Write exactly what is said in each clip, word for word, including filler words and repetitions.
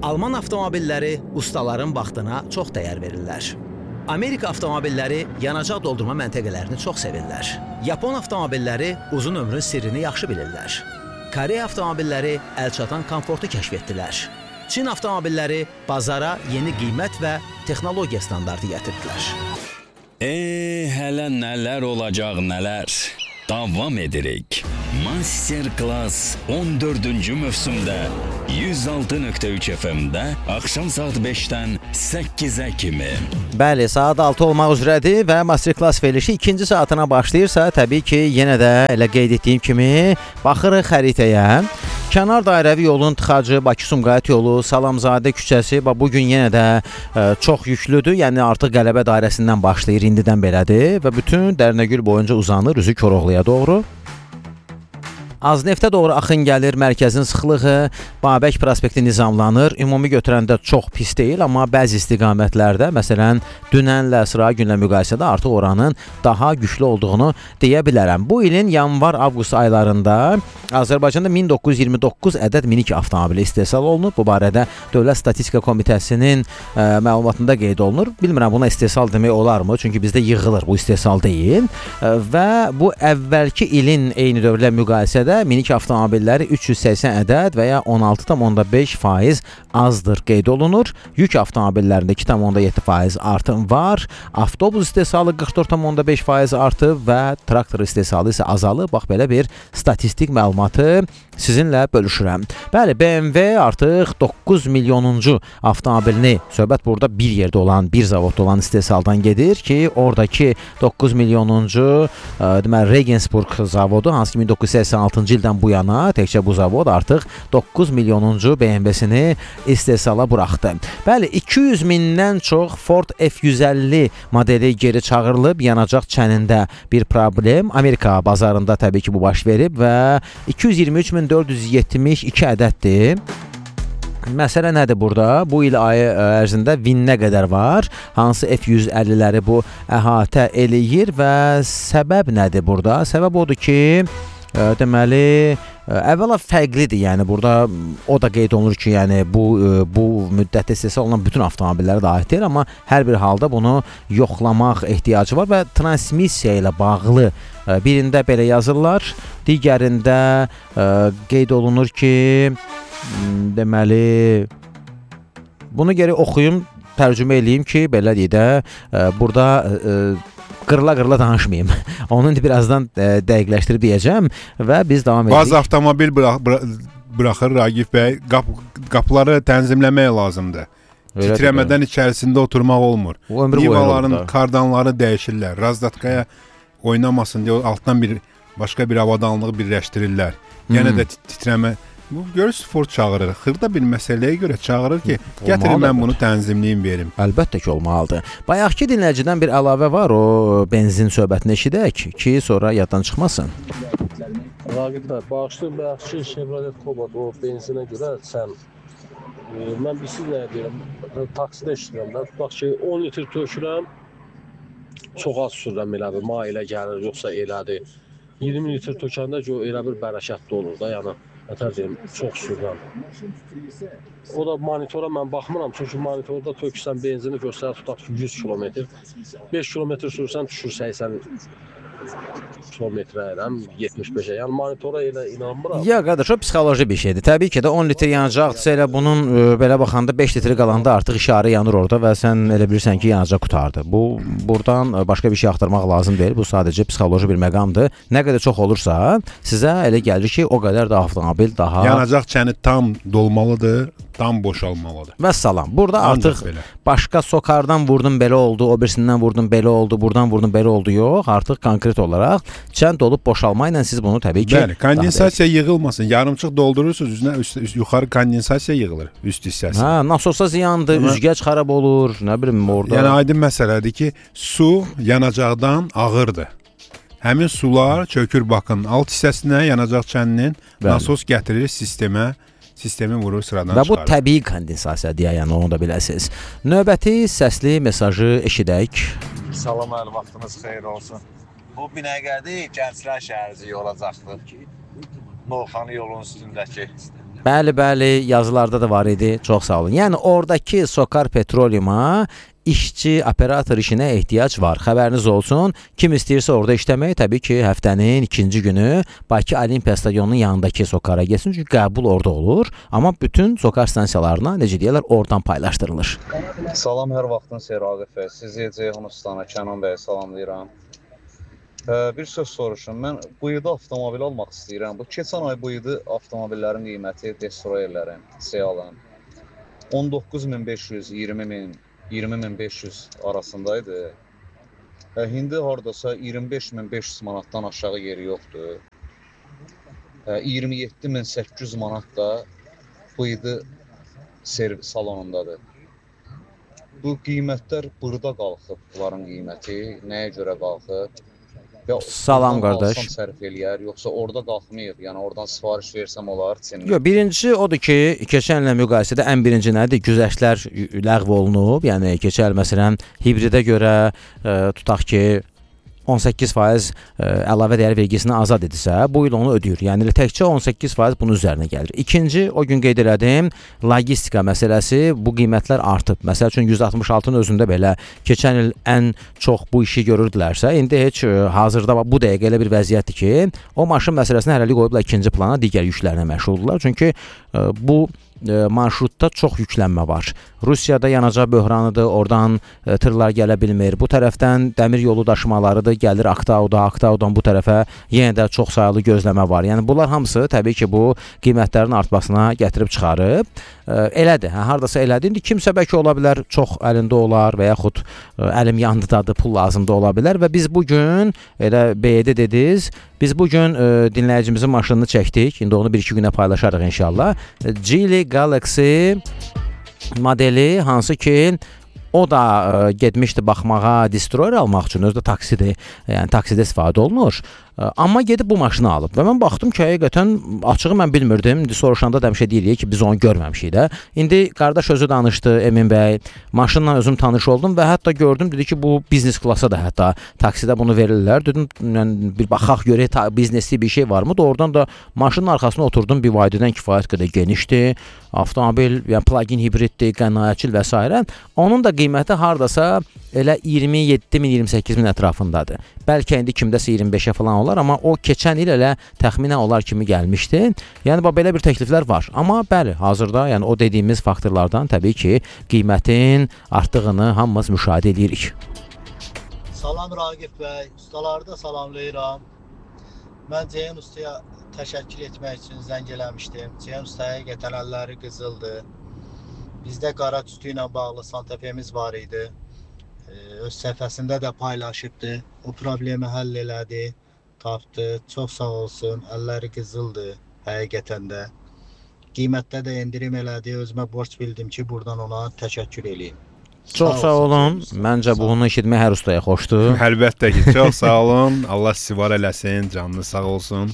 Alman avtomobilləri ustaların vaxtına çox dəyər verirlər. Amerika avtomobilləri yanacaq doldurma məntəqələrini çox sevirlər. Yapon avtomobilləri uzun ömrün sirrini yaxşı bilirlər. Koreya avtomobilləri əlçatan komfortu kəşf etdilər. Çin avtomobilləri bazara yeni qiymət və texnologiya standartı gətirdilər. Eee, hələ nələr olacaq, nələr. Davam edirik. Masterclass on dördüncü mövsümdə yüz altı nöqtə üç F M-də axşam saat beşdən səkkizə kimi. Bəli, saat altı olmaq üzrədir və Masterclass verilişi ikinci saatına başlayırsa, təbii ki, yenə də elə qeyd etdiyim kimi baxırıq xəritəyə. Kənar dairəvi yolun tıxacı Bakı-Sumqayıt yolu, Salamzadə küçəsi bu gün yenə də ə, çox yüklüdür. Yəni artıq Qələbə dairəsindən başlayır, indidən belədir və bütün Dərnəgül boyunca uzanır üzü Koroğluya doğru. Azneftə doğru axın gəlir, mərkəzin sıxlığı Babək prospekti nizamlanır. Ümumi götürəndə çox pis deyil, amma bəzi istiqamətlərdə, məsələn, dünənlə, sıra günlə müqayisədə artıq oranın daha güclü olduğunu deyə bilərəm. Bu ilin yanvar-avqust aylarında Azərbaycanda min doqquz yüz iyirmi doqquz ədəd minik avtomobili istehsal olunub. Bu barədə Dövlət Statistika Komitəsinin ə, məlumatında qeyd olunur. Bilmirəm, buna istehsal demək olarmı? Çünki bizdə yığılır, bu istehsal deyil. Ə, və bu əvvəlki ilin eyni dövrlə müqayisədə minik avtomobilləri üç yüz səksən ədəd və ya on altı tam onda beş faiz azdır qeyd olunur. Yük avtomobillərində iki tam onda yeddi faiz artım var. Avtobus istehsalı qırx dörd tam onda beş faiz artıb və traktor istehsalı isə azalıb. Bax, belə bir statistik məlumatı sizinlə bölüşürəm. Bəli, B M W artıq doqquz milyonuncu avtomobilini, söhbət burada bir yerdə olan, bir zavodda olan istehsaldan gedir ki, oradakı doqquz milyonuncu ə, deməli Regensburg zavodu, hansı ki min doqquz yüz səksən altıncı ildən bu yana təkcə bu zavod artıq doqquz milyonuncu B M W-sini istehsala buraxdı. Bəli, iki yüz mindən çox Ford F yüz əlli modeli geri çağırılıb. Yanacaq çənində bir problem Amerika bazarında təbii ki bu baş verib və iki yüz iyirmi üç min dörd yüz yetmiş iki ədəddir. Məsələ nədir burada? Bu il ayı ərzində V I N nə qədər var? Hansı F yüz əlliləri bu əhatə eləyir və səbəb nədir burada? Səbəb odur ki, ə, deməli, ə, əvvəla fərqlidir. Yəni burada o da qeyd olunur ki, yəni bu ə, bu müddətdə istehsal olunan bütün avtomobillərə də aid deyil, amma hər bir halda bunu yoxlamaq ehtiyacı var və transmissiya ilə bağlı ə, birində belə yazırlar, digərində ə, qeyd olunur ki, deməli, bunu geri oxuyum, tərcümə eləyim ki, belə deyək də, burada qırla-qırla danışmayayım. Onu birazdan dəqiqləşdirib deyəcəm və biz davam edirik. Bazı avtomobil bıra bıra buraxır Ragif bəy, qap qapıları tənzimləmək lazımdır. Öyle titrəmədən içərisində oturmaq olmur. Nivaların kardanları dəyişirlər. Razdatkaya oynamasın deyə altdan bir başqa bir avadanlığı birləşdirirlər. Yenə də titrəmə. Bu görürsünüz Ford çağırır. Xırda bir məsələyə görə çağırır ki, gətirin mən bunu tənzimləyim verim. Əlbəttə ki, olmalıdır. Bayaqki dinləyicidən bir əlavə var, o benzin söhbətini eşidək ki, sonra yaddan çıxmasın. Ragib bəy, bağışlayın, bayaqki Chevrolet Cobalt o benzinə görə sən, e, mən bir siz nə deyirəm, taksidə işləyirəm də, tutaq ki, on litr tökürəm, çox az sürürəm elə bir, mailə gəlir, yoxsa elədir. iyirmi litr tökəndə ki, o elə bir bərəkətli olur da, yəni. Nətər deyim, çox sürürəm. O da monitora mən baxmıram, çünki monitorda töksən benzini göstərir, tutaq ki, yüz kilometr. beş kilometr sürsən, düşür səksən kilometrə, yetmiş beşə. Yəni monitora elə inanmıram. Ya qardaş, o psixoloji bir şeydir. Təbii ki də on litr yanacaqdırsa elə bunun ə, belə baxanda beş litr qalanda artıq işarə yanır orada və sən elə bilirsən ki, yanacaq qutardı. Bu burdan ə, başqa bir şey axtarmaq lazım deyil. Bu sadəcə psixoloji bir məqamdır. Nə qədər çox olursa, sizə elə gəlir ki, o qədər də avtomobil daha yanacaq çəni tam dolmalıdır, tam boşalmalıdır. Vəssalam. Burada Ancaq artıq belə. Başqa sokardan vurdum belə oldu, o birisindən vurdum belə oldu, buradan vurdum belə oldu yox. Artıq konkret olaraq çən dolub boşalma ilə siz bunu təbii ki... Bəli, kondensasiya yığılmasın. Yarımçıq doldurursunuz, üzünə üst, üst, yuxarı kondensasiya yığılır, üst hissəsi. Hə, nasosa ziyandır, Amma, üzgəc xarab olur, nə bilim orada. Yəni aydın məsələdir ki, su yanacaqdan ağırdır. Həmin sular çökür baxın alt hissəsinə, yanacaq çəninin, nasos gətirir sistemə, sistemi vurur, sıradan çıxarır. Və bu çıxarır. təbii kondensasiyadır, yəni onu da biləsiniz. Növbəti səsli mesajı eşidək. Salam, əl vaxtınız xeyir olsun. Bu Binəqədi Gənclər şəhərci olacaqdır. Novxanı yolun üstündəki. Bəli, bəli, yazılarda da var idi. Çox sağ olun. Yəni oradakı Sokar Petroleuma işçi, operator işinə ehtiyac var. Xəbəriniz olsun. Kim istəyirsə orada işləmək, təbii ki, həftənin ikinci günü Bakı Olimpiya Stadionunun yanındakı Sokara getsin. Çünki qəbul orada olur. Amma bütün Sokar stansiyalarına, necə deyirlər, oradan paylaşdırılır. Salam, hər vaxtın xeyir Raqif bəy. Sizi Ceyhun Ustana, Kənan bəy salamlayıram. Bir söz soruşum. Mən bu ildə avtomobil almaq istəyirəm. Bu keçən ay bu ildə avtomobillərin qiyməti Destroyerlərin, Sealın on doqquz min beş yüz, iyirmi min, iyirmi min beş yüz arasındaydı. İndi hardasa iyirmi beş min beş yüz manatdan aşağı yeri yoxdur. iyirmi yeddi min səkkiz yüz manat da bu ildə servis salonundadır. Bu qiymətlər burada qalxıb, bunların qiyməti nəyə görə qalxıb? Ya, salam qardaş. Alsam sərf eləyər, yoxsa orada qalxmayıb, yəni oradan sifariş versəm olar. Yox, birincisi odur ki, keçən illə müqayisədə ən birinci nədir? Güzəştlər ləğv olunub, yəni keçən il məsələn hibridə görə ə, tutaq ki on səkkiz faiz ə, əlavə dəyər vergisini azad edirsə, bu il onu ödəyir. Yəni təkcə on səkkiz faiz bunun üzərinə gəlir. İkinci, o gün qeyd elədim, logistika məsələsi, bu qiymətlər artıb. Məsəl üçün yüz altmış altının özündə belə keçən il ən çox bu işi görürdülərsə, indi heç ə, hazırda bu dəqiqə elə bir vəziyyətdir ki, o maşın məsələsini hələlik qoyublar ikinci plana, digər yüklərlə məşğuldurlar. Çünki ə, bu marşrutda çox yüklənmə var. Rusiyada yanacaq böhranıdır, oradan e, tırlar gələ bilmir. Bu tərəfdən dəmir yolu daşımalarıdır, gəlir Aktauda, Aktaudan bu tərəfə yenə də çox sayılı gözləmə var. Yəni bunlar hamısı təbii ki, bu qiymətlərin artmasına gətirib çıxarıb. E, elədir, hə, hardasa elədir. İndi kimsə bəlkə ola bilər, çox əlində olar və yaxud e, əlim yandıdadır, pul lazımda ola bilər və biz bugün, elə B D dediniz, biz bugün e, dinləyicimizin maşınını çəkdik. İndi onu bir-iki günə paylaşarıq inşallah. E, Geely Galaxy modeli, hansı ki o da ə, getmişdi baxmağa, Destroyer almaq üçün, özü də taksidir, yəni taksidə istifadə olunur. Ə, amma gedib bu maşını alıb və mən baxdım ki, həqiqətən açığı mən bilmirdim. İndi soruşanda da bir şey deyirik ki, biz onu görməmişik də. İndi qardaş özü danışdı, Emin bəy, maşınla özüm tanış oldum və hətta gördüm, dedi ki, bu biznes klasa da hətta taksidə bunu verirlər. Dedim, yəni, bir baxaq görək, biznesli bir şey varmı? Doğrudan da maşının arxasına oturdum, B Y D-dən kifayət qədər genişdir, avtomobil, yəni plug-in hibriddir, qənaətçil və s. Onun da qiyməti hardasa elə iyirmi yeddi min, iyirmi səkkiz min ətrafındadır. Bəlkə indi kimdəsə iyirmi beşə falan olar, amma o keçən il elə təxminən olar kimi gəlmişdi. Yəni belə bir təkliflər var. Amma bəli, hazırda yəni o dediyimiz faktorlardan təbii ki, qiymətin artdığını hamımız müşahidə edirik. Salam Raqif bəy, ustaları da salamlayıram. Mən Ceyhun Ustaya təşəkkür etmək üçün zəng eləmişdim. Ceyhun Ustaya həqiqətən əlləri qızıldı. Bizdə qara tüstü ilə bağlı Santa Fe'miz var idi. Öz səhifəsində də paylaşıbdı. O problemi həll elədi, tapdı. Çox sağ olsun, əlləri qızıldı həqiqətən də. Qiymətdə də endirim elədi. Özümə borc bildim ki, buradan ona təşəkkür eləyim. Çox sağ olun. Məncə bunu eşitmək hər ustaya xoşdur. Əlbəttə ki, çox sağ olun. Allah sizi var eləsin, canınız sağ olsun.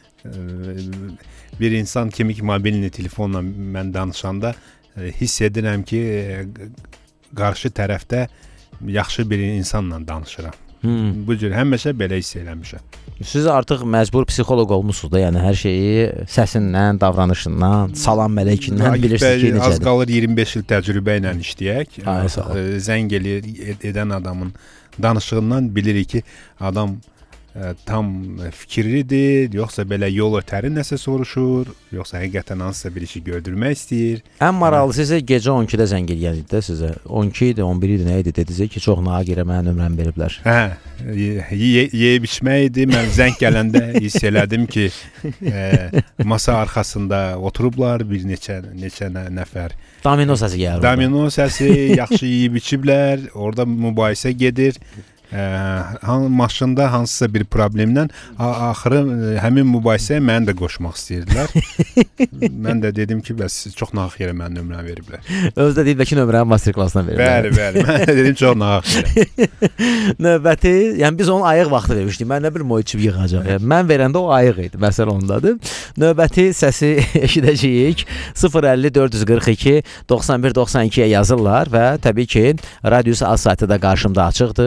Bir insan kimi ki, mobilni telefonla mən danışanda hiss edirəm ki, qarşı tərəfdə yaxşı bir insanla danışıram. Hmm. Bu cür həmişə belə hiss eləmişəm. Siz artıq məcbur psixoloq olmusunuz da, yəni hər şeyi səsindən, davranışından, salam mələkindən bilirsiniz ki, necədir. Az qalır iyirmi beş il təcrübə ilə işləyək. Zəng edən adamın danışığından bilirik ki, adam tam fikirlidir, yoxsa belə yol ötəri nəsə soruşur, yoxsa həqiqətən hansısa bir işi gördürmək istəyir. Ən maraqlısı sizə gecə on ikidə zəng eləyən idi də sizə. on iki idi, on bir idi, nə idi dediniz ki, çox naqirə mənə nömrəmi veriblər. Hə, yeyib içmək idi. Mən zəng gələndə hiss elədim ki, e, masa arxasında oturublar bir neçə neçə nəfər. Domino səsi gəlir. Domino səsi, yaxşı yeyib içiblər, orada mübahisə gedir. Ə, maşında hansısa bir problemdən axırı həmin mübahisəyə məni də qoşmaq istəyirdilər. Mən də dedim ki, bəs çox nahaq yerə mənim nömrəmi veriblər. Özü də deyib ki, nömrəni master klassına veriblər. Bəli, bəli. Mən də dedim çox nahaq yerə. Növbəti, yəni biz onu ayıq vaxtı vermişdik. Mən nə bilim o içib yığacaq. Yəni, mən verəndə o ayıq idi. Məsələ ondadır. Növbəti səsi eşidəcəyik. sıfır əlli dörd yüz qırx iki doxsan bir doxsan ikiyə yazırlar və təbii ki, Radius Az saytı da qarşımda açıqdır. Yəni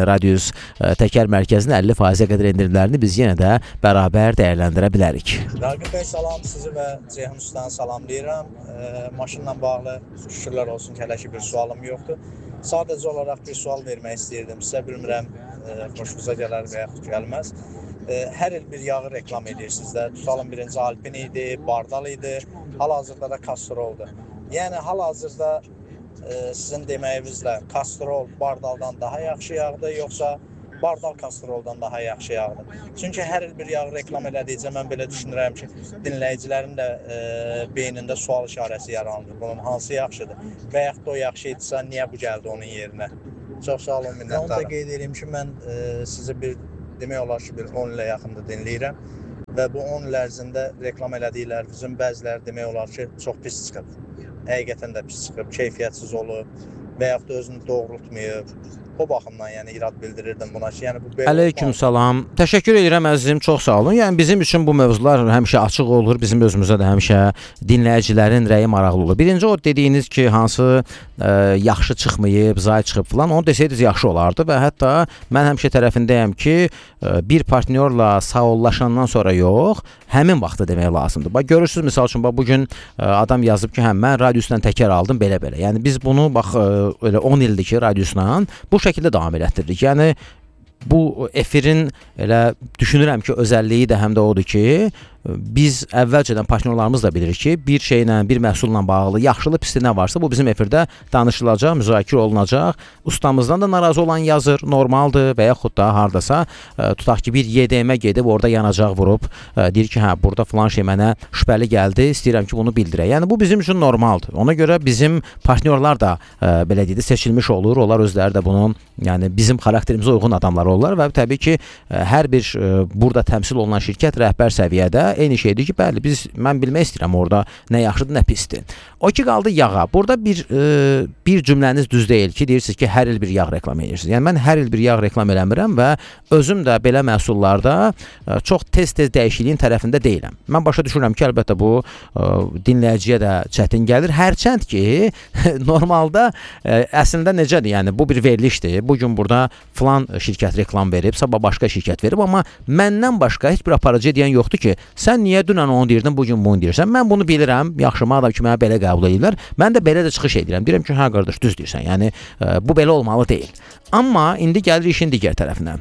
yəni Radius ə, təkər mərkəzinin əlli faizə qədər endirimlərini biz yenə də bərabər dəyərləndirə bilərik. Raqib bəy, salam, sizi və Ceyhun ustanı salamlayıram. E, maşınla bağlı şükürlər olsun ki, hələ ki bir sualım yoxdur. Sadəcə olaraq bir sual vermək istəyirdim sizə, bilmirəm e, xoşunuza gələr və yaxud gəlməz. E, hər il bir yağı reklam edirsiniz də, tutalım birinci Alpin idi, Bardal idi, hal-hazırda da Castrol'dur. Yəni hal-hazırda e, sizin deməyinizlə Castrol Bardaldan daha yaxşı yağdır, yoxsa Bardal Castrol'dan daha yaxşı yağdır? Çünki hər il bir yağı reklam elədikcə mən belə düşünürəm ki, dinləyicilərin də e, beynində sual işarəsi yaranır. Bunun hansı yaxşıdır? Və yaxud da o yaxşı idisə, niyə bu gəldi onun yerinə? Çox sağ olun, minnətdarım. Onu da qeyd edeyim ki, mən e, sizi bir demək olar ki, bir on ilə yaxında dinləyirəm və bu on il ərzində reklam elədiklərinizin bəziləri demək olar ki, çox pis çıxıb. Həqiqətən də pis çıxıb, keyfiyyətsiz olub və yaxud da özünü doğrultmayıb. O baxımdan yəni irad bildirirdim buna ki, yəni bu belə. Əleyküm salam. Təşəkkür edirəm əzizim, çox sağ olun. Yəni bizim üçün bu mövzular həmişə açıq olur. Bizim özümüzə də həmişə dinləyicilərin rəyi maraqlı olur. Birinci o dediyiniz ki, hansı ə, yaxşı çıxmayıb, zay çıxıb filan, onu desəydiniz yaxşı olardı və hətta mən həmişə tərəfindəyəm ki, ə, bir partnyorla sağollaşandan sonra yox, həmin vaxtda demək lazımdır. Bax görürsüz, misal üçün bax bu gün ə, adam yazıb ki, hə mən Radiusdan təkər aldım belə-belə. Yəni biz bunu bax ə, elə on ildir ki, Radiusdan bu şəkildə davam elətdiririk. Yəni bu efirin elə düşünürəm ki, özəlliyi də həm də odur ki, biz əvvəlcədən partnyorlarımız da bilirik ki, bir şeylə, bir məhsulla bağlı yaxşılı, pisli nə varsa bu bizim efirdə danışılacaq, müzakirə olunacaq. Ustamızdan da narazı olan yazır, normaldır və yaxud da hardasa ə, tutaq ki, bir Y D M-ə gedib orada yanacaq vurub, ə, deyir ki, hə, burada filan şey mənə şübhəli gəldi, istəyirəm ki, bunu bildirək. Yəni bu bizim üçün normaldır. Ona görə bizim partnyorlar da ə, belə deyək, seçilmiş olur. Onlar özləri də bunu, yəni bizim xarakterimizə uyğun adamlar olurlar və təbii ki, ə, hər bir ə, burada təmsil olunan şirkət rəhbər səviyyədə eyni şeydir ki, bəli, biz mən bilmək istəyirəm orada nə yaxşıdır, nə pisdir. O ki qaldı yağa. Burada bir e, bir cümləniz düz deyil ki, deyirsiniz ki, hər il bir yağ reklam edirsiniz. Yəni mən hər il bir yağ reklam eləmirəm və özüm də belə məhsullarda e, çox tez-tez dəyişikliyin tərəfində deyiləm. Mən başa düşürəm ki, əlbəttə bu e, dinləyiciyə də çətin gəlir. Hərçənd ki, normalda e, əslində necədir? Yəni bu bir verilişdir. Bu gün burada filan şirkət reklam verib, sabah başqa şirkət verib, amma məndən başqa heç bir aparıcı deyən yoxdur ki, sən niyə dünən onu deyirdin, bugün bunu deyirsən? Mən bunu bilirəm, yaxşı madam ki, mənə belə qəbul edirlər. Mən də belə də çıxış edirəm. Deyirəm ki, hə qardaş, düz deyirsən. Yəni e, bu belə olmalı deyil. Amma indi gəlir işin digər tərəfinə.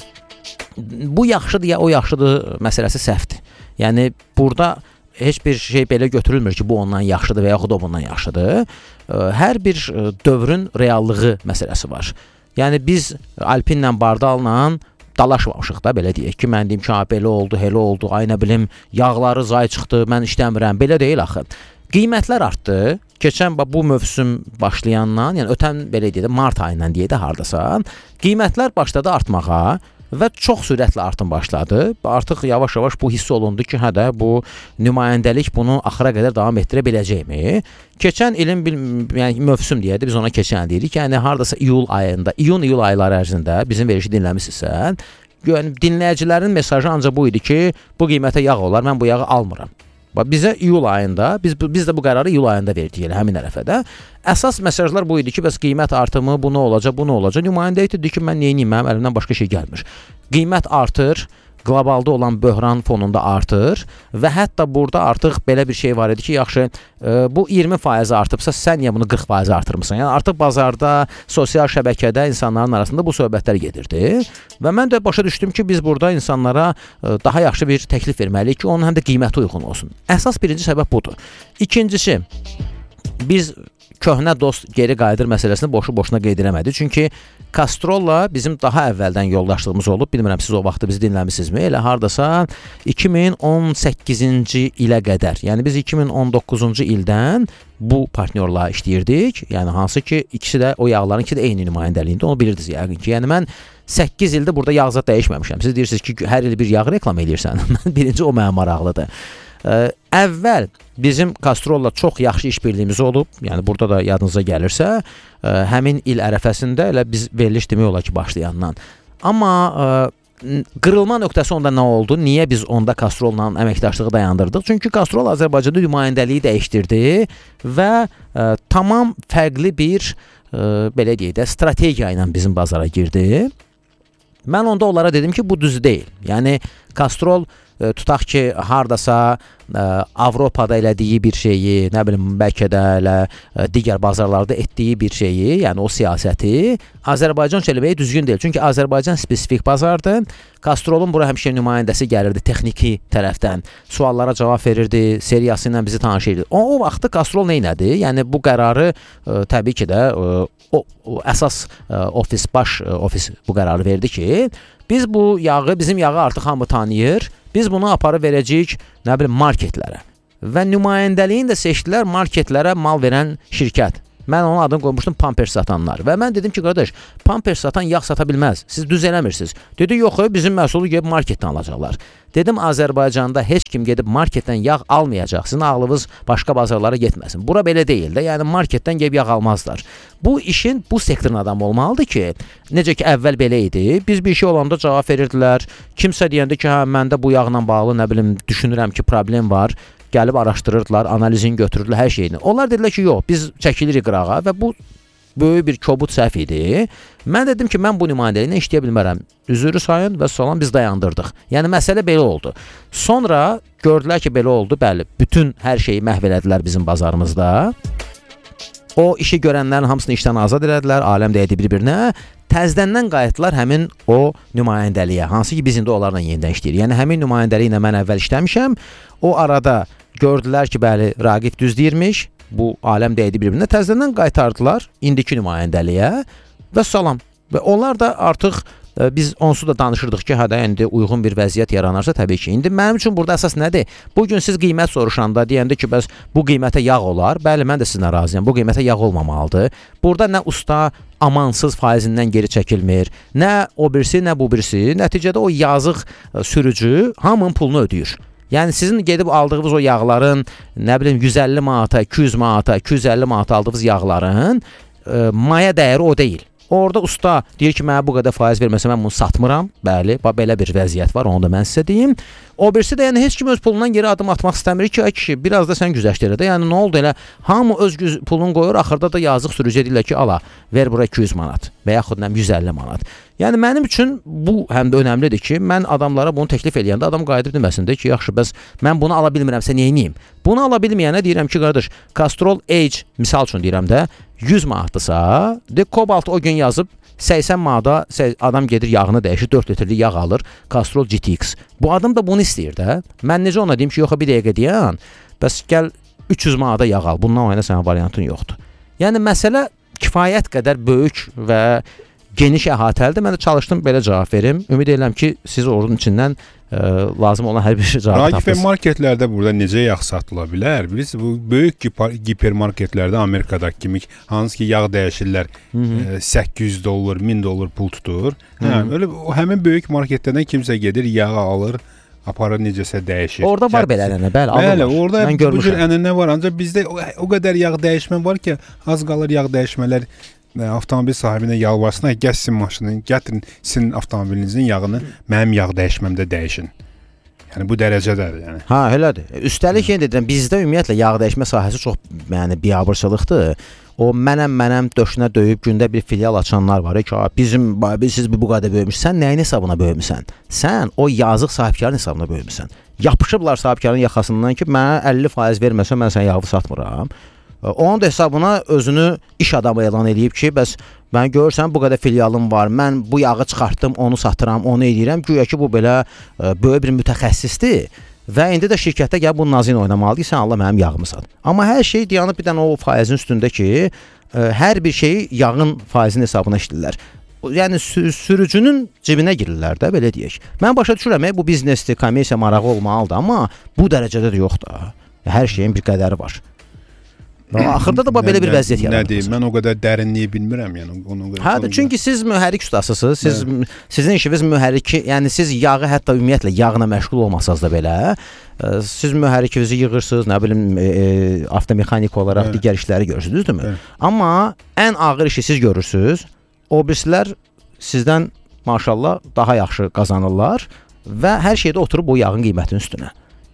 Bu yaxşıdır ya o yaxşıdır məsələsi səhvdir. Yəni burada heç bir şey belə götürülmür ki, bu ondan yaxşıdır və yaxud o bundan yaxşıdır. E, hər bir dövrün reallığı məsələsi var. Yəni biz Alpinlə Bardalla dalaşmamışıq da, belə deyək ki, mən deyim ki, belə oldu, elə oldu, ay nə bilim, yağları zay çıxdı, mən işləmirəm, belə deyil axı. Qiymətlər artdı. Keçən bu mövsüm başlayandan, yəni ötən belə deyək də mart ayından deyək də hardasa, qiymətlər başladı artmağa və çox sürətlə artım başladı. Artıq yavaş-yavaş bu hiss olundu ki, hə də bu nümayəndəlik bunu axıra qədər davam etdirə biləcəkmi? Keçən ilin yəni mövsüm deyək də biz ona keçən deyirik. Yəni hardasa iyul ayında, iyun-iyul ayları ərzində bizim verişi dinləmisinizsə, yəni dinləyicilərin mesajı ancaq bu idi ki, bu qiymətə yağ olar, mən bu yağı almıram. Bizə iyul ayında, biz, biz də bu qərarı iyul ayında verdik elə həmin ərəfədə. Əsas mesajlar bu idi ki, bəs qiymət artımı, bu nə olacaq, bu nə olacaq. Nümayəndəlik dedi ki, mən neyiniyim, mənim əlimdən başqa şey gəlmir. Qiymət artır, qlobalda olan böhran fonunda artır və hətta burada artıq belə bir şey var idi ki, yaxşı, e, bu iyirmi faiz artıbsa, sən niyə bunu qırx faiz artırmısan? Yəni artıq bazarda, sosial şəbəkədə insanların arasında bu söhbətlər gedirdi və mən də başa düşdüm ki, biz burada insanlara e, daha yaxşı bir təklif verməliyik ki, onun həm də qiyməti uyğun olsun. Əsas birinci səbəb budur. İkincisi, biz köhnə dost geri qayıdır məsələsini boşu-boşuna qeyd eləmədi. Çünki Castrolla bizim daha əvvəldən yoldaşlığımız olub. Bilmirəm, siz o vaxtı bizi dinləmisinizmi? Elə hardasa iki min on səkkizinci ilə qədər. Yəni biz iki min on doqquzuncu ildən bu partnyorla işləyirdik. Yəni hansı ki, ikisi də o yağların ikisi də eyni nümayəndəliyində. Onu bilirdiniz yəqin ki. Yəni mən səkkiz ildir burada yağ zat dəyişməmişəm. Siz deyirsiniz ki, hər il bir yağ reklam edirsən. Birinci o mənə maraqlıdır. Ə, əvvəl bizim Castrolla çox yaxşı işbirliyimiz olub. Yəni burada da yadınıza gəlirsə, ə, həmin il ərəfəsində elə biz veriliş demək olar ki, başlayandan. Amma ə, qırılma nöqtəsi onda nə oldu? Niyə biz onda Castrolla əməkdaşlığı dayandırdıq? Çünki Castrol Azərbaycanda nümayəndəliyi dəyişdirdi və ə, tamam fərqli bir ə, belə deyək də strategiya ilə bizim bazara girdi. Mən onda onlara dedim ki, bu düz deyil. Yəni Castrol e, tutaq ki, hardasa e, Avropada elədiyi bir şeyi, nə bilim, bəlkə də elə e, digər bazarlarda etdiyi bir şeyi, yəni o siyasəti Azərbaycan üçün eləməyi düzgün deyil. Çünki Azərbaycan spesifik bazardır. Castrolun bura həmişə nümayəndəsi gəlirdi texniki tərəfdən. Suallara cavab verirdi, seriyası ilə bizi tanış edirdi. O, o vaxtı Castrol nə elədi? Yəni bu qərarı e, təbii ki də e, o, o əsas e, ofis, baş e, ofis bu qərarı verdi ki, biz bu yağı, bizim yağı artıq hamı tanıyır. Biz bunu aparıb verəcəyik, nə bilim, marketlərə. Və nümayəndəliyin də seçdilər marketlərə mal verən şirkət. Mən onun adını qoymuşdum Pampers satanlar. Və mən dedim ki, qardaş, Pampers satan yağ sata bilməz. Siz düz eləmirsiniz. Dedi, yox, bizim məhsulu gedib marketdən alacaqlar. Dedim, Azərbaycanda heç kim gedib marketdən yağ almayacaq. Sizin ağlınız başqa bazarlara getməsin. Bura belə deyil də, yəni marketdən gedib yağ almazlar. Bu işin bu sektorun adamı olmalıdır ki, necə ki əvvəl belə idi. Biz bir şey olanda cavab verirdilər. Kimsə deyəndə ki, hə, məndə bu yağla bağlı, nə bilim, düşünürəm ki, problem var. Gəlib araşdırırdılar, analizini götürürdülər, hər şeyini. Onlar dedilər ki, yox, biz çəkilirik qırağa və bu böyük bir kobud səhv idi. Mən dedim ki, mən bu nümayəndəliylə işləyə bilmərəm. Üzürü sayın və salam, biz dayandırdıq. Yəni məsələ belə oldu. Sonra gördülər ki, belə oldu. Bəli, bütün hər şeyi məhv elədilər bizim bazarımızda. O işi görənlərin hamısını işdən azad elədilər, aləm dəydi bir-birinə. Təzdəndən qayıtdılar həmin o nümayəndəliyə, hansı ki biz indi onlarla yenidən işləyirik. Yəni həmin nümayəndəliklə mən əvvəl işləmişəm. O arada gördülər ki, bəli, Raqif düz deyirmiş. Bu aləm dəydi bir-birinə. Təzdəndən qaytardılar indiki nümayəndəliyə və salam. Və onlar da artıq e, biz onsuz da danışırdıq ki, hə də indi uyğun bir vəziyyət yaranarsa təbii ki. İndi mənim üçün burada əsas nədir? Bu gün siz qiymət soruşanda deyəndə ki, bəs bu qiymətə yağ olar. Bəli, mən də sizinlə razıyam. Bu qiymətə yağ olmamalıdır. Burada nə usta amansız faizindən geri çəkilmir, nə o birisi, nə bu birisi. Nəticədə o yazıq sürücü hamının pulunu ödəyir. Yəni sizin gedib aldığınız o yağların, nə bilim, yüz əlli manata, iki yüz manata, iki yüz əlli manata aldığınız yağların e, maya dəyəri o deyil. Orada usta deyir ki, mənə bu qədər faiz verməsə mən bunu satmıram. Bəli, belə bir vəziyyət var, onu da mən sizə deyim. O birisi də yəni heç kim öz pulundan geri adım atmaq istəmir ki, ay kişi, biraz da sən güzəşt elə də. Yəni nə oldu elə? Hamı öz pulunu qoyur, axırda da yazıq sürücüyə deyirlər ki, ala, ver bura iki yüz manat və yaxud nə yüz əlli manat. Yəni mənim üçün bu həm də önəmlidir ki, mən adamlara bunu təklif eləyəndə adam qayıdıb deməsin də ki, yaxşı, bəs mən bunu ala bilmirəmsə niyə edeyim? Bunu ala bilməyənə deyirəm ki, qardaş, Castrol Age, misal üçün deyirəm də, yüz manatdırsa, de Cobalt o gün yazıb səksən manata adam gedir yağını dəyişir, dörd litrli yağ alır, Castrol G T X. Bu adam da bunu istəyir də. Mən necə ona deyim ki, yox, bir dəqiqə deyən, bəs gəl üç yüz manata yağ al, bundan oyna sənin variantın yoxdur. Yəni məsələ kifayət qədər böyük və geniş əhatəlidir. Mən də çalışdım belə cavab verim. Ümid edirəm ki, siz ordunun içindən ə, lazım olan hər bir şey cavab tapdınız. Raqif marketlərdə burada necə yağ satıla bilər? Biz bu böyük hipermarketlərdə Amerikadakı kimi hansı ki yağ dəyişirlər ə, səkkiz yüz dollar, min dollar pul tutur. Hə, elə o həmin böyük marketlərdən kimsə gedir, yağ alır, aparır necəsə dəyişir. Orada var belə ənənə, bəli, bəli, orada bu cür ənənə var. Ancaq bizdə o, o qədər yağ dəyişmə var ki, az qalır yağ dəyişmələr. Avtomobil sahibinə yalvarsın, gəzsin maşını, gətirin sizin avtomobilinizin yağını mənim yağ dəyişməmdə dəyişin. Yəni bu dərəcədədir, yəni. Ha, elədir. Üstəlik yenə deyirəm, bizdə ümumiyyətlə yağ dəyişmə sahəsi çox, yəni biabırçılıqdır. O mənəm mənəm döşünə döyüb gündə bir filial açanlar var ki, bizim siz bu qədər böyümüş. Sən nəyin hesabına böyümüsən? Sən o yazıq sahibkarın hesabına böyümüsən. Yapışıblar sahibkarın yaxasından ki, mənə əlli faiz verməsən mən sənə yağı satmıram. Onun da hesabına özünü iş adamı elan edib ki, bəs mən görürsən bu qədər filialım var, mən bu yağı çıxartdım, onu satıram, onu edirəm. Güya ki, bu belə ə, böyük bir mütəxəssisdir və indi də şirkətdə gəl bu nazin oynamalıdır, sən Allah mənim yağımı sat. Amma hər şey dayanıb bir dənə o faizin üstündə ki, ə, hər bir şeyi yağın faizinin hesabına işləyirlər. Yəni sürücünün cibinə girirlər də, belə deyək. Mən başa düşürəm, bu biznesdir, kommersiya marağı olmalıdır, amma bu dərəcədə də yox da. Hər şeyin bir qədəri var. Axırda da belə bir vəziyyət yaranır. Nə deyim, mən o qədər dərinliyi bilmirəm, yəni onu. Hə, çünki siz mühərrik ustasısınız. Siz hə. Sizin işiniz mühərriki, yəni siz yağı hətta ümumiyyətlə yağla məşğul olmasanız da belə, siz mühərrikinizi yığırsınız, nə bilim, e, avtomexanik olaraq hə. Digər işləri görürsünüz, düzdürmü? Hə. Amma ən ağır işi siz görürsünüz. O birisilər sizdən maşallah daha yaxşı qazanırlar və hər şeydə oturub o yağın qiymətinin üstünə.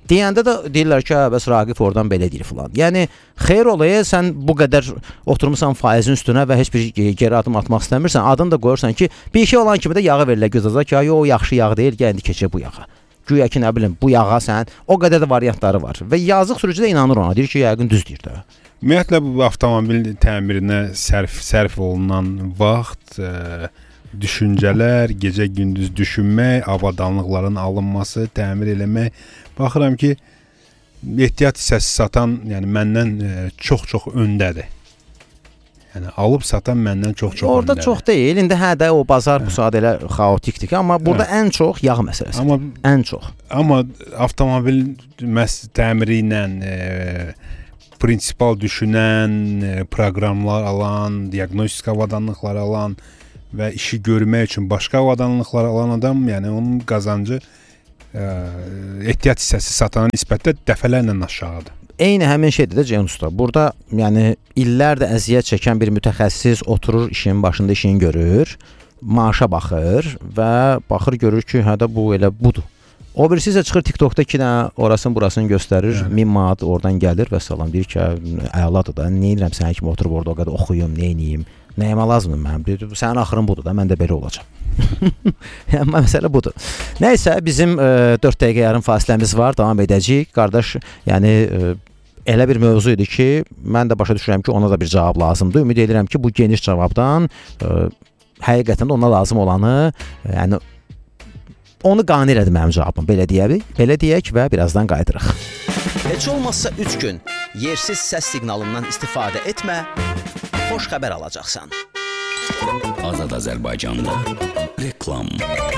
Deyəndə də deyirlər ki, bəs Raqif oradan belə deyir filan. Yəni xeyr olaya sən bu qədər oturmusan faizin üstünə və heç bir geri adım atmaq istəmirsən, adını da qoyursan ki, bir şey olan kimi də yağı verirlər göz-aza ki, o yaxşı yağ deyil, gəl indi keçək bu yağa. Güya ki, nə bilim, bu yağa sən o qədər də variantları var və yazıq sürücü də inanır ona, deyir ki, yəqin düz deyir də. Ümumiyyətlə bu avtomobil təmirinə sərf sərf olunan vaxt, ə, düşüncələr, gecə-gündüz düşünmək, avadanlıqların alınması, təmir eləmək. Baxıram ki, ehtiyat hissəsi satan, yəni məndən çox-çox öndədir. Yəni alıb satan məndən çox-çox öndədir. Orada çox deyil. İndi hə də o bazar bu saat elə xaotikdir ki, amma burada ən çox yağ məsələsi. Amma ən çox. Amma avtomobil təmiri ilə e, prinsipal düşünən, e, proqramlar alan, diaqnostik avadanlıqlar alan və işi görmək üçün başqa avadanlıqlar alan adam, yəni onun qazancı ə, ehtiyat hissəsi satana nisbətdə dəfələrlə aşağıdır. Eyni həmin şeydir də Ceyhun usta. Burada yəni illərdə əziyyət çəkən bir mütəxəssis oturur işin başında işini görür, maaşa baxır və baxır görür ki, hə də bu elə budur. O birisi isə çıxır TikTokda iki dənə orasını burasını göstərir, yəni. min manat oradan gəlir və salam deyir ki, əladır da, nə edirəm sənə kimi oturub orada o qədər oxuyum, nə edeyim, nəyəmə lazımdır mənim, sənin axırın budur da, mən də belə olacam. Yəni, məsələ budur. Nəysə, bizim e, dörd dəqiqə yarım fasiləmiz var, davam edəcəyik. Qardaş, yəni e, elə bir mövzu idi ki, mən də başa düşürəm ki, ona da bir cavab lazımdır. Ümid edirəm ki, bu geniş cavabdan e, həqiqətən də ona lazım olanı, e, yəni onu qane elədi mənim cavabım, belə deyək, belə deyək və birazdan qayıdırıq. Heç olmazsa üç gün yersiz səs siqnalından istifadə etmə, xoş xəbər alacaqsan. Azad Azərbaycanda reklam.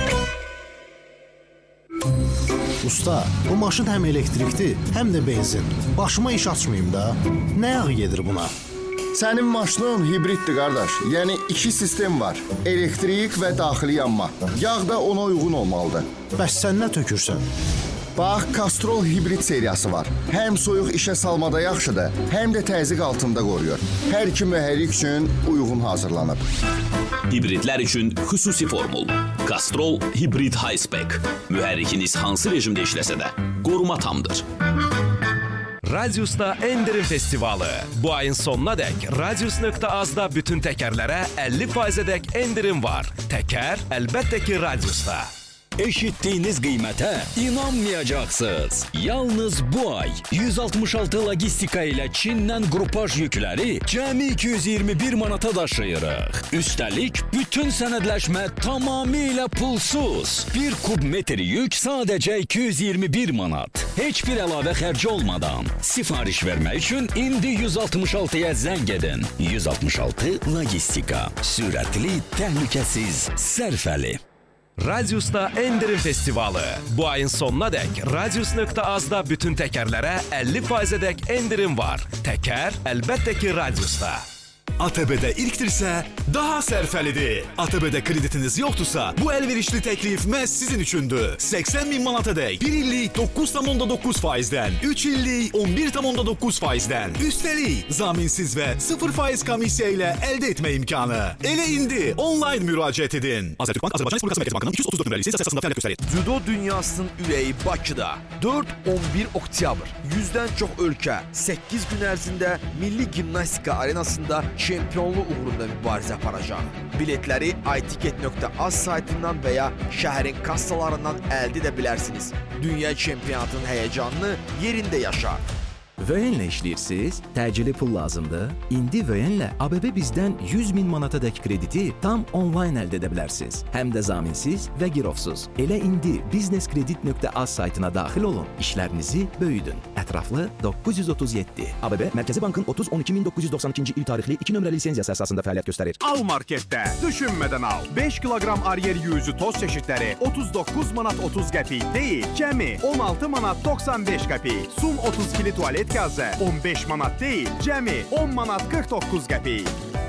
Usta, bu maşın həm elektrikdir, həm də benzin. Başıma iş açmayayım da. Nə yağı gedir buna? Sənin maşının hibriddir, qardaş. Yəni iki sistem var. Elektrik və daxili yanma. Yağ da ona uyğun olmalıdır. Bəs sən nə tökürsən? Bax, Castrol hibrid seriyası var. Həm soyuq işə salmada yaxşıdır, həm də təzyiq altında qoruyur. Hər iki mühərrik üçün uyğun hazırlanıb. Hibridlər üçün xüsusi formul. Castrol Hibrid High Spec. Mühərrikiniz hansı rejimdə işləsə də qoruma tamdır. Radius'ta Endirim Festivalı. Bu ayın sonuna dək Radius nöqtə azda bütün təkərlərə əlli faizə dək endirim var. Təkər əlbəttə ki Radius'ta. Eşitdiyiniz qiymətə inanmayacaqsınız. Yalnız bu ay yüz altmış altı logistika ilə Çindən qrupaj yükləri cəmi iki yüz iyirmi bir manata daşıyırıq. Üstəlik, bütün sənədləşmə tamamilə pulsuz. Bir kub metr yük sadəcə iki yüz iyirmi bir manat. Heç bir əlavə xərci olmadan. Sifariş vermək üçün indi yüz altmış altıya zəng edin. yüz altmış altı logistika. Sürətli, təhlükəsiz, sərfəli. Radius'ta Endirim Festivalı. Bu ayın sonuna dək Radius nöqtə azda bütün təkərlərə əlli faizə dək endirim var. Təkər əlbəttə ki Radius'ta. A T B'də ilkdirsə, daha sərfəlidir. A T B'də kreditiniz yoxdursa, bu əlverişli təklif məhz sizin üçündür. səksən min manata dək bir illik doqquz tam onda doqquz faizdən, üç illik on bir tam onda doqquz faizdən. Üstəlik, zaminsiz və sıfır faiz komissiya ilə əldə etmə imkanı. Elə indi onlayn müraciət edin. Azərbaycan Bank, Azərbaycan Respublikası Mərkəzi Bankının iki yüz otuz dörd nömrəli lisensiyası əsasında fəaliyyət göstərir. Cüdo dünyasının ürəyi Bakıda. dörd on bir oktyabr. yüzdən çox ölkə səkkiz gün ərzində Milli Gimnastika Arenasında çempionluq uğrunda mübarizə aparacaq. Biletləri itiket nöqtə az saytından və ya şəhərin kassalarından əldə edə bilərsiniz. Dünya çempionatının həyəcanını yerində yaşa. Vöyenlə işləyirsiniz, təcili pul lazımdır. İndi Vöyenlə A B B bizdən yüz min manata dək krediti tam onlayn əldə edə bilərsiniz. Həm də zaminsiz və girovsuz. Elə indi businesskredit nöqtə az saytına daxil olun, işlərinizi böyüdün. Ətraflı doqquz yüz otuz yeddi. A B B Mərkəzi Bankın otuz on iki min doqquz yüz doxsan ikinci il tarixli iki nömrəli lisenziyası əsasında fəaliyyət göstərir. Al marketdə, düşünmədən al. beş kiloqram Ariel yüzü toz çeşidləri otuz doqquz manat otuz qəpik deyil, cəmi on altı manat doxsan beş qəpik. Sum otuz kili tualet gazı on beş manat deyil, cəmi on manat qırx doqquz qəpik.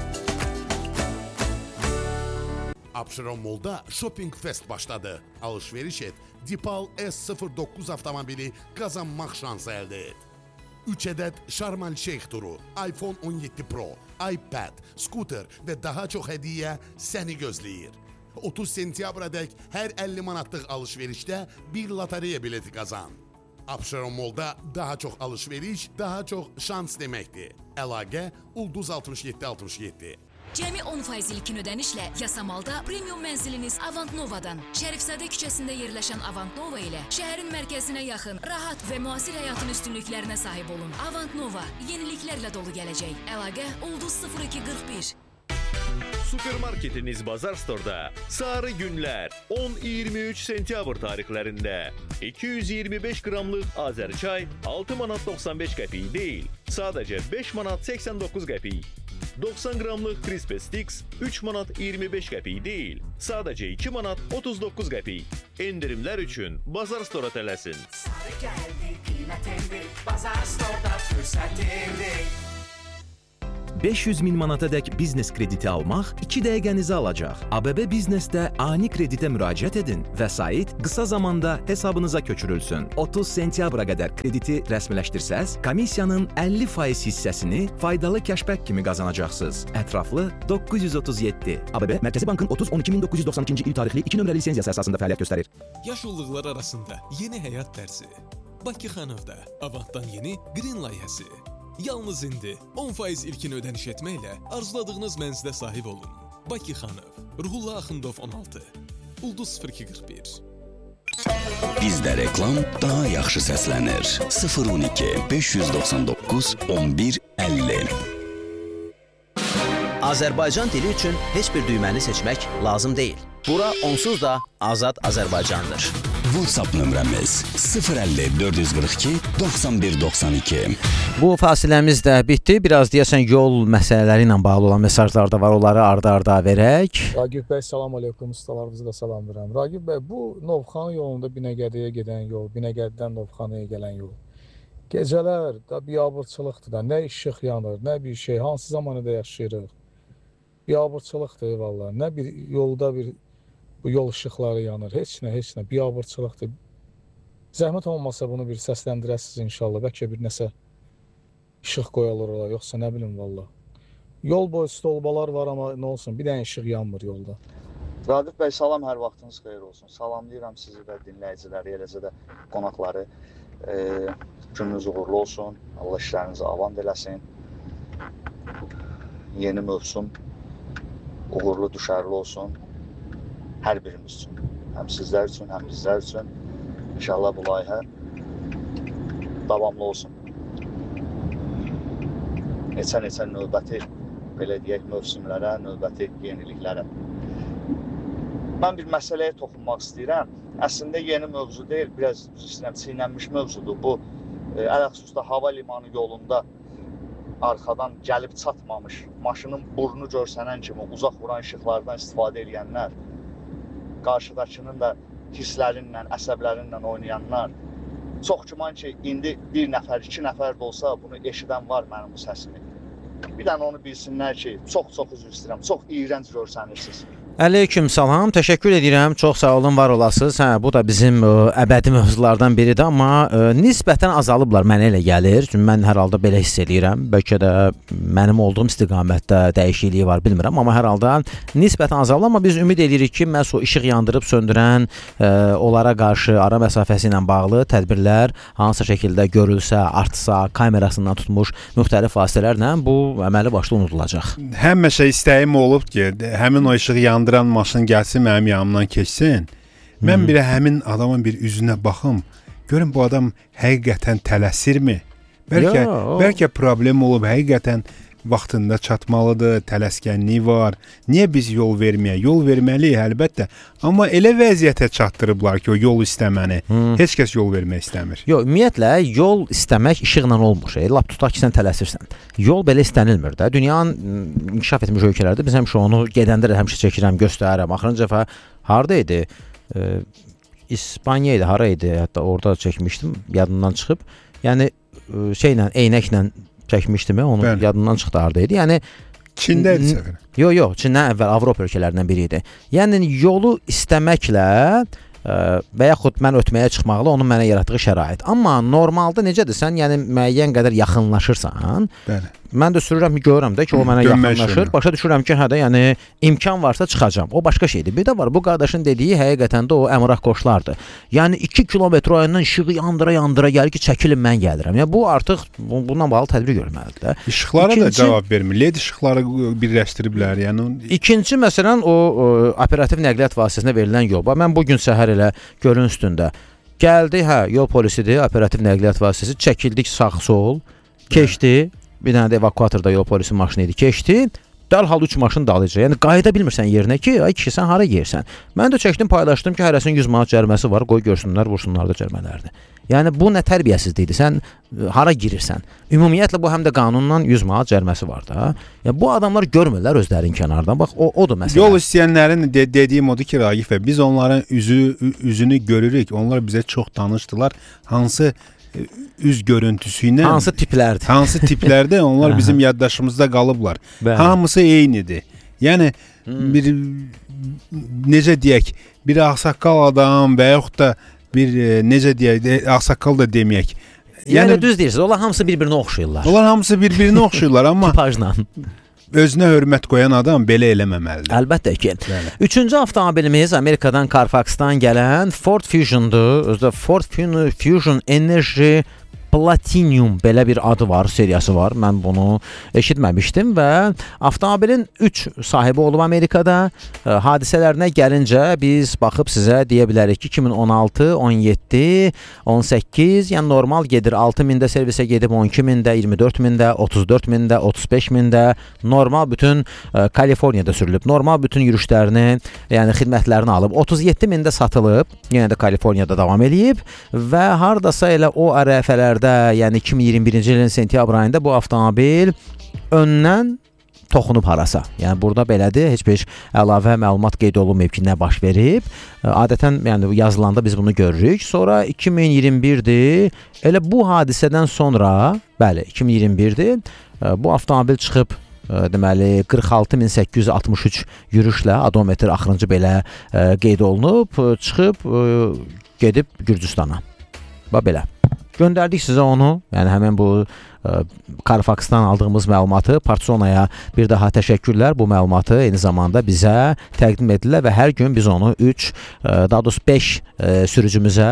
Abşeron Mall'da Shopping Fest başladı. Alışveriş et, Dipal S sıfır doqquz avtomobili qazanmaq şansı əldə et. üç ədəd Şarm El-Şeyx turu, iPhone on yeddi Pro, iPad, skuter və daha çox hədiyyə səni gözləyir. otuz sentyabradək hər əlli manatlıq alışverişdə bir lotereya bileti qazan. Abşeron Molda daha çox alış-veriş, daha çox şans deməkdir. Əlaqə Ulduz altmış yeddi altmış yeddi. Cəmi on faiz ilkin ödənişlə Yasamalda premium mənziliniz Avant Nova'dan. Şərifzadə küçəsində yerləşən Avant Nova ilə şəhərin mərkəzinə yaxın, rahat və müasir həyatın üstünlüklərinə sahib olun. Avant Nova yeniliklərlə dolu gələcək. Əlaqə Ulduz sıfır iki qırx bir. Supermarketiniz Bazar Store'da sarı günlər on iyirmi üç sentyabr tarixlərində iki yüz iyirmi beş qramlıq Azərçay altı manat doxsan beş qəpik deyil, sadəcə beş manat səksən doqquz qəpik. doxsan qramlıq Crispy Sticks üç manat iyirmi beş qəpik deyil, sadəcə iki manat otuz doqquz qəpik. Endirimlər üçün Bazar Store'a tələsin. Sarı gəldi, qiymət endi, Bazar Store'da fürsət endi. beş yüz min manatadək biznes krediti almaq iki dəqiqənizi alacaq. A B B Biznesdə ani kreditə müraciət edin. Vəsait qısa zamanda hesabınıza köçürülsün. otuz sentyabra qədər krediti rəsmiləşdirsəz, komissiyanın əlli faiz hissəsini faydalı kəşbək kimi qazanacaqsınız. Ətraflı doqquz yüz otuz yeddi. A B B Mərkəzi Bankın otuz on iki min doqquz yüz doxsan ikinci il tarixli iki nömrəli lisenziyası əsasında fəaliyyət göstərir. Yaşıllıqlar arasında yeni həyat dərsi. Bakı Xanovda Avantdan yeni Green layihəsi. Yalnız indi on faiz ilkin ödəniş etməklə arzuladığınız mənzilə sahib olun. Bakı Xanov, Ruhullah Axundov on altı, Ulduz sıfır iki qırx bir. Bizdə reklam daha yaxşı səslənir. sıfır on iki beş yüz doxsan doqquz on bir əlli. Azərbaycan dili üçün heç bir düyməni seçmək lazım deyil. Bura onsuz da Azad Azərbaycandır. WhatsApp nömrəmiz sıfır əlli dörd yüz qırx iki doxsan bir doxsan iki. Bu fasiləmiz də bitdi. Biraz deyəsən yol məsələləri ilə bağlı olan mesajlar da var. Onları arda-arda verək. Ragib bəy, salam aleykum. Ustalarınızı da salamlayıram. Ragib bəy, bu Novxanı yolunda Binəqədiyə gedən yol, Binəqədidən Novxanıya gələn yol. Gecələr də biabırçılıqdır da. Nə işıq yanır, nə bir şey. Hansı zamanında yaşayırıq? Biabırçılıqdır vallahi. Nə bir yolda bir bu yol işıqları yanır. Heç nə, heç nə. Biabırçılıqdır. Zəhmət olmasa bunu bir səsləndirəsiniz inşallah. Bəlkə bir nəsə işıq qoyulur ola. Yoxsa nə bilim vallahi. Yol boyu stolbalar var amma nə olsun, bir dənə işıq yanmır yolda. Radif bəy, salam, hər vaxtınız xeyir olsun. Salamlayıram sizi və dinləyiciləri, eləcə də qonaqları. E, gününüz uğurlu olsun. Allah işlərinizi avan eləsin. Yeni mövsüm uğurlu, düşərli olsun. Hər birimiz üçün. Həm sizlər üçün, həm bizlər üçün. İnşallah bu layihə davamlı olsun. Neçə-neçə növbəti, belə deyək, mövsümlərə, növbəti yeniliklərə. Mən bir məsələyə toxunmaq istəyirəm. Əslində yeni mövzu deyil, biraz istəyirəm, çiynənmiş mövzudur. Bu, ələxüsusda hava limanı yolunda arxadan gəlib çatmamış, maşının burnu görsənən kimi uzaq vuran işıqlardan istifadə edənlər, qarşıdakının da hisslərinlə, əsəblərinlə oynayanlar, çox güman ki, indi bir nəfər, iki nəfər də olsa bunu eşidən var mənim bu səsimi. Bir dənə onu bilsinlər ki, çox-çox üzr istəyirəm, çox iyrənc görsənirsiniz. Əleyküm salam, təşəkkür edirəm, çox sağ olun, var olasınız. Hə, bu da bizim ə, əbədi mövzulardan biridir, amma ə, nisbətən azalıblar, mənə elə gəlir. Çünki mən hər halda belə hiss edirəm. Bəlkə də mənim olduğum istiqamətdə dəyişikliyi var, bilmirəm, amma hər halda nisbətən azalıb. Amma biz ümid edirik ki, məhz o işıq yandırıb söndürən, ə, onlara qarşı ara məsafəsi ilə bağlı tədbirlər hansı şəkildə görülsə, artsa, kamerasından tutmuş müxtəlif vasitələrlə bu əməli başda unudulacaq. Həmişə istəyim olub ki, həmin o işıq yandır maşın gəlsin, mənim yanımdan keçsin. Mən bir həmin adamın bir üzünə baxım. Görün bu adam həqiqətən tələsirmi? Bəlkə bəlkə problem olub, həqiqətən vaxtında çatmalıdır, tələskənliyi var. Niyə biz yol verməyək? Yol verməliyik əlbəttə. Amma elə vəziyyətə çatdırıblar ki, o yol istəməni. Hmm. Heç kəs yol vermək istəmir. Yox, ümumiyyətlə yol istəmək işıqla olmur. E, lap tutaq ki, sən tələsirsən. Yol belə istənilmir də. Dünyanın inkişaf etmiş ölkələrdə biz həmişə onu gedəndə də həmişə çəkirəm, göstərirəm. Axırıncı dəfə harda idi? E, İspaniya idi, hara idi? Hətta orada çəkmişdim, yadımdan çıxıb. Yəni e, şeylə, eynəklə çəkmişdim, onun Bəli. yadından çıxdı harda idi. Yəni Çində idi səfər. Yox, yox, Çindən əvvəl Avropa ölkələrindən biri idi. Yəni yolu istəməklə ə, və yaxud mən ötməyə çıxmaqla onun mənə yaratdığı şərait. Amma normalda necədir? Sən yəni müəyyən qədər yaxınlaşırsan, Bəli. mən də sürürəm ki, görürəm də ki, o mənə yaxınlaşır. Başa düşürəm ki, hə də, yəni imkan varsa çıxacam. O başqa şeydir. Bir də var, bu qardaşın dediyi həqiqətən də o əmrah qoşlardır. Yəni iki kilometr ayından işığı yandıra-yandıra gəlir ki, çəkilin mən gəlirəm. Yəni bu artıq bundan bağlı tədbir görməlidir də. İşıqlara İkinci, da cavab vermir. L E D işıqları birləşdiriblər. Yəni İkinci məsələn o, o operativ nəqliyyat vasitəsinə verilən yol. Bax mən bu gün səhər elə görün üstündə gəldi, hə, yol polisidir, operativ nəqliyyat vasitəsi, çəkildik sağ-sol, keçdi. Bir dənə də evakuatorda yol polisi maşını idi, keçdi. Dərhal üç maşın dalıcı. Yəni qayıda bilmirsən yerinə ki, ay kişi sən hara yersən? Mən də çəkdim, paylaşdım ki, hərəsinin yüz manat cəriməsi var, qoy görsünlər, vursunlar da cərimələrini. Yəni bu nə tərbiyəsizlikdir? Sən hara girirsən? Ümumiyyətlə bu həm də qanunla yüz manat cəriməsi var da. Yəni bu adamlar görmürlər özlərinin kənardan. Bax o odur məsələ. Yol istəyənlərin de dediyim odur ki, Ragif bəy, biz onların üzü üzünü görürük. Onlar bizə çox tanışdılar. Hansı üz görüntüsü ilə hansı tiplərdir? Hansı tiplərdə onlar bizim yaddaşımızda qalıblar. Bəli. Hamısı eynidir. Yəni hmm. bir necə deyək, bir ağsaqqal adam və yaxud da bir necə deyək, ağsaqqal da deməyək. Yəni, yəni düz deyirsiniz, onlar hamısı bir-birinə oxşayırlar. Onlar hamısı bir-birinə oxşayırlar, amma tipajla özünə hörmət qoyan adam belə eləməməlidir. Əlbəttə ki. Bəli. Üçüncü avtomobilimiz Amerikadan Carfaxdan gələn Ford Fusion'dur. Özdə Ford Fusion Energy Platinum belə bir adı var, seriyası var. Mən bunu eşitməmişdim və avtomobilin üç sahibi olub Amerikada. E, hadisələrinə gəlincə biz baxıb sizə deyə bilərik ki, iki min on altı, on yeddi, on səkkiz, yəni normal gedir altı mində servisə gedib, on iki mində, iyirmi dörd mində, otuz dörd mində, otuz beş mində, normal bütün e, Kaliforniyada sürülüb. Normal bütün yürüşlərini, yəni xidmətlərini alıb, otuz yeddi mində satılıb, yenə də Kaliforniyada davam eləyib və hardasa elə o ərəfələr yəni iki min iyirmi birinci ilin sentyabr ayında bu avtomobil öndən toxunub harasa. Yəni burada belədir, heç bir əlavə məlumat qeyd olunmayıb ki, nə baş verib. Adətən yəni yazılanda biz bunu görürük. Sonra iki min iyirmi birdir. Elə bu hadisədən sonra, bəli, iki min iyirmi birdir. Bu avtomobil çıxıb deməli qırx altı min səkkiz yüz altmış üç yürüşlə odometr axırıncı belə qeyd olunub, çıxıb gedib Gürcüstana. Bax belə. Göndərdik sizə onu, yəni həmin bu ə, Carfaxdan aldığımız məlumatı Partsonaya bir daha təşəkkürlər. Bu məlumatı eyni zamanda bizə təqdim edirlər və hər gün biz onu üç, ə, daha doğrusu beş ə, sürücümüzə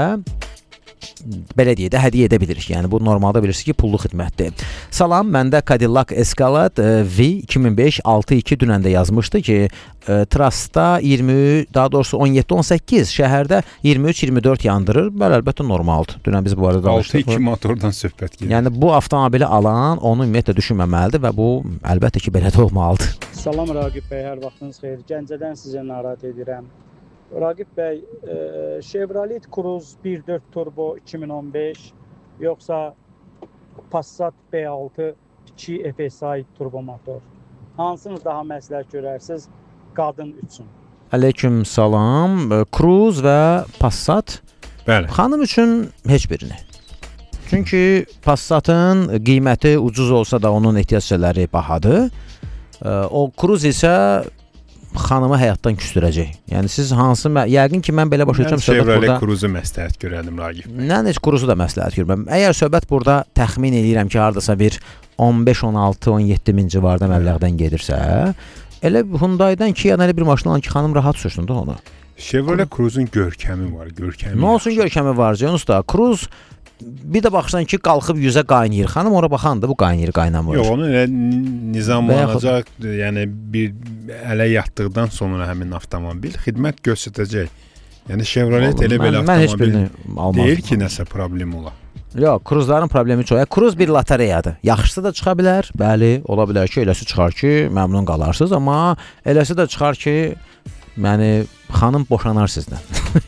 belə deyə də hədiyyə edə bilirik. Yəni bu normalda bilirsiniz ki, pullu xidmətdir. Salam, məndə Cadillac Escalade V iki min beş altı iki dünən də yazmışdı ki, e, Trasta iyirmi, daha doğrusu on yeddi on səkkiz şəhərdə iyirmi üç iyirmi dörd yandırır. Bəli, əlbəttə normaldır. Dünən biz bu arada danışdıq. altı iki motordan söhbət gedir. Yəni bu avtomobili alan onu ümumiyyətlə düşünməməlidir və bu əlbəttə ki, belə də olmalıdır. Salam Ragib bəy, hər vaxtınız xeyir. Gəncədən sizə narahat edirəm. Ragib bəy, e, Chevrolet Cruze bir nöqtə dörd turbo iki min on beş yoxsa Passat B altı iki F S I turbo motor. Hansını daha məsləhət görərsiniz qadın üçün? Aleyküm salam. Cruze və Passat. Bəli. Xanım üçün heç birini. Çünki Passatın qiyməti ucuz olsa da onun ehtiyacları bahadır. O Cruze isə xanımı həyatdan küstürəcək. Yəni siz hansı yəqin ki mən belə başa düşürəm söhbət burada. Chevrolet Cruze məsləhət görərdim Ragif bəy. Nə heç Cruze da məsləhət görməm. Əgər söhbət burada təxmin edirəm ki, hardasa bir on beş on altı on yeddi min civarında məbləğdən gedirsə, elə Hyundai-dan ki, yəni elə bir maşın alan ki, xanım rahat sürsün də onu. Chevrolet Cruze-un görkəmi var, görkəmi. Nə olsun görkəmi var Can usta? Cruze bir də baxsan ki, qalxıb yüzə qaynayır. Xanım ora baxanda bu qaynayır, qaynamır. Yox, onu elə nizamlanacaq, yəni bir ələ yatdıqdan sonra həmin avtomobil xidmət göstərəcək. Yəni Chevrolet elə belə avtomobil deyil ki, nəsə problem ola. Yox, Cruze-ların problemi çox. Cruze bir lotereyadır. Yaxşısı da çıxa bilər. Bəli, ola bilər ki, eləsi çıxar ki, məmnun qalarsınız, amma eləsi də çıxar ki, yəni xanım boşanar sizdən.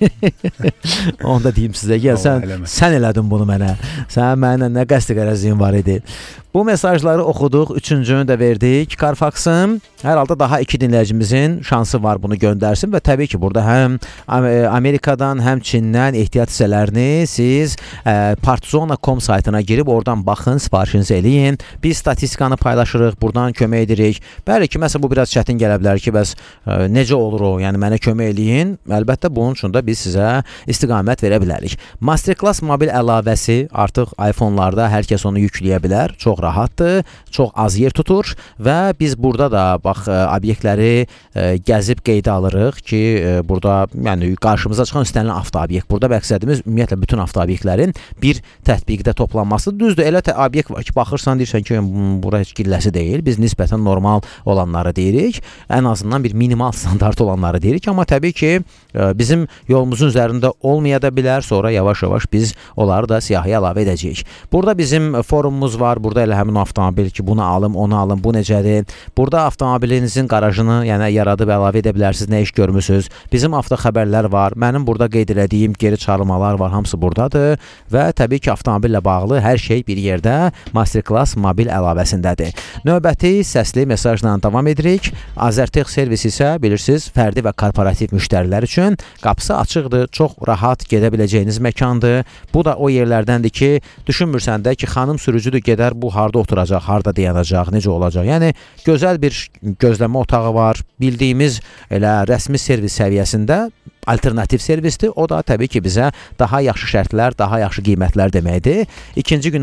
Onu da deyim sizə. Gəl, sən, sən elədin bunu mənə. Sənin mənə nə qəsdi qərəzliyin var idi. Bu mesajları oxuduq, üçüncünü də verdik. Carfaxın hər halda daha iki dinləyicimizin şansı var bunu göndərsin və təbii ki, burada həm Amerikadan, həm Çindən ehtiyat hissələrini siz e, partzona nöqtə com saytına girib oradan baxın, sifarişinizi eləyin. Biz statistikanı paylaşırıq, buradan kömək edirik. Bəli ki, məsələn bu biraz çətin gələ bilər ki, bəs e, necə olur o? Yəni mənə kömək kömək eləyin. Əlbəttə bunun üçün də biz sizə istiqamət verə bilərik. Masterclass mobil əlavəsi artıq iPhone-larda hər kəs onu yükləyə bilər. Çox rahatdır, çox az yer tutur və biz burada da bax obyektləri gəzib qeydə alırıq ki, burada yəni qarşımıza çıxan istənilən avtoobyekt. Burada məqsədimiz ümumiyyətlə bütün avtooobyektlərin bir tətbiqdə toplanması. Düzdür, elə obyekt var ki, baxırsan deyirsən ki, bura heç gilləsi deyil. Biz nisbətən normal olanları deyirik. Ən azından bir minimal standart olanları deyirik. Amma təbii ki, bizim yolumuzun üzərində olmaya da bilər. Sonra yavaş-yavaş biz onları da siyahıya əlavə edəcəyik. Burada bizim forumumuz var. Burada elə həmin avtomobil ki, bunu alım, onu alım, bu necədir? Burada avtomobilinizin qarajını yəni yaradıb əlavə edə bilərsiniz, nə iş görmüsünüz. Bizim avto xəbərlər var. Mənim burada qeyd elədiyim geri çağırmalar var. Hamısı buradadır və təbii ki, avtomobillə bağlı hər şey bir yerdə Masterclass mobil əlavəsindədir. Növbəti səsli mesajla davam edirik. Azertech servis isə bilirsiniz, fərdi və korporativ müştərilər üçün qapısı açıqdır, çox rahat gedə biləcəyiniz məkandır. Bu da o yerlərdəndir ki, düşünmürsən də ki, xanım sürücüdür, gedər bu harda oturacaq, harda dayanacaq, necə olacaq. Yəni gözəl bir gözləmə otağı var. Bildiyimiz elə rəsmi servis səviyyəsində alternativ servisdir. O da təbii ki, bizə daha yaxşı şərtlər, daha yaxşı qiymətlər deməkdir. İkinci gün